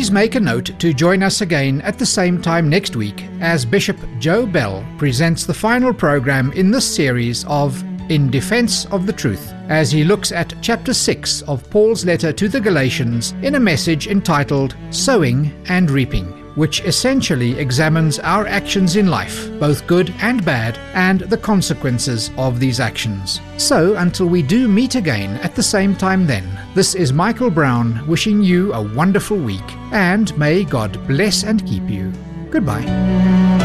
Please make a note to join us again at the same time next week as Bishop Joe Bell presents the final program in this series of In Defense of the Truth, as he looks at chapter 6 of Paul's letter to the Galatians in a message entitled Sowing and Reaping, which essentially examines our actions in life, both good and bad, and the consequences of these actions. So, until we do meet again at the same time then, this is Michael Brown wishing you a wonderful week, and may God bless and keep you. Goodbye.